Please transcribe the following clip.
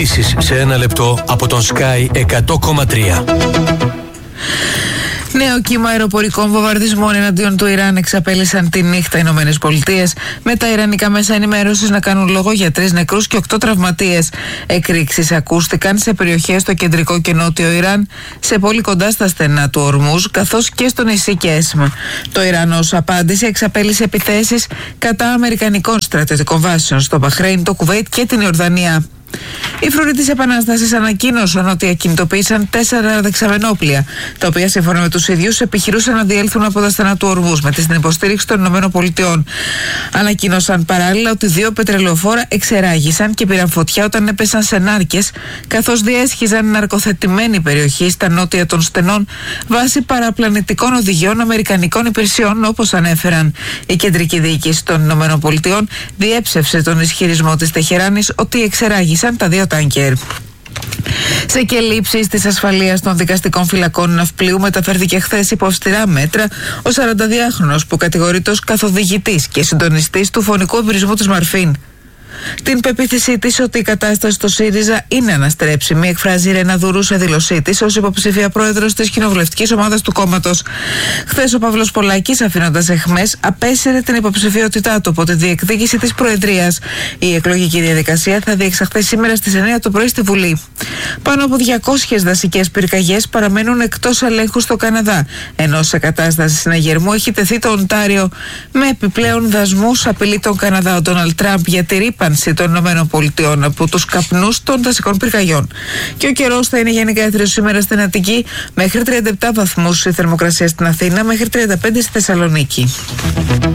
Ειδήσεις σε ένα λεπτό από τον Sky 100,3. Νέο κύμα αεροπορικών βομβαρδισμών εναντίον του Ιράν εξαπέλυσαν τη νύχτα οι ΗΠΑ, με τα ιρανικά μέσα ενημέρωσης να κάνουν λόγο για 3 νεκρούς και 8 τραυματίες. Εκρήξεις ακούστηκαν σε περιοχές στο κεντρικό και νότιο Ιράν, σε πολύ κοντά στα στενά του Ορμούζ, καθώς και στο νησί Κέσμ. Το Ιράν ως απάντηση εξαπέλυσε επιθέσεις κατά αμερικανικών στρατιωτικών βάσεων στο Μπαχρέιν, το Κουβέιτ και την Ιορδανία. Οι φρουροί της Επανάστασης ανακοίνωσαν ότι ακινητοποίησαν 4 δεξαμενόπλια, τα οποία σύμφωνα με τους ίδιους επιχειρούσαν να διέλθουν από τα στενά του Ορμούζ με την υποστήριξη των ΗΠΑ. Ανακοίνωσαν παράλληλα ότι 2 πετρελαιοφόρα εξεράγησαν και πήραν φωτιά όταν έπεσαν σε νάρκες, καθώς διέσχιζαν ναρκοθετημένη περιοχή στα νότια των στενών βάσει παραπλανητικών οδηγιών αμερικανικών υπηρεσιών, όπως ανέφεραν. Η κεντρική διοίκηση των ΗΠΑ διέψευσε τον ισχυρισμό της Τεχεράνης ότι εξεράγησαν τα 2 τάνκερ. Σε κελύψεις της ασφαλείας των δικαστικών φυλακών ναυπλίου μεταφέρθηκε χθες υπό αυστηρά μέτρα ο 42χρονος που κατηγορείται ως καθοδηγητής και συντονιστής του φωνικού εμπειρισμού της Μαρφίν. Την πεποίθησή της ότι η κατάσταση στο ΣΥΡΙΖΑ είναι αναστρέψιμη εκφράζει η Ρένα Δουρού σε δήλωσή της ως υποψήφια πρόεδρος της κοινοβουλευτικής ομάδας του κόμματος. Χθες ο Παύλος Πολάκης, αφήνοντας εχμές, απέσυρε την υποψηφιότητά του από τη διεκδίκηση της Προεδρίας. Η εκλογική διαδικασία θα διεξαχθεί σήμερα στις 9 το πρωί στη Βουλή. Πάνω από 200 δασικές πυρκαγιές παραμένουν εκτός ελέγχου στο Καναδά, ενώ σε κατάσταση συναγερμού έχει τεθεί το Οντάριο με επιπλέον δασμούς. Απειλεί τον Καναδά ο Ντόναλντ Τραμπ για τη ρύπανση των ΗΠΑ από τους καπνούς των δασικών πυρκαγιών. Και ο καιρός θα είναι γενικά έθριος σήμερα στην Αττική, μέχρι 37 βαθμούς η θερμοκρασία στην Αθήνα, μέχρι 35 στη Θεσσαλονίκη.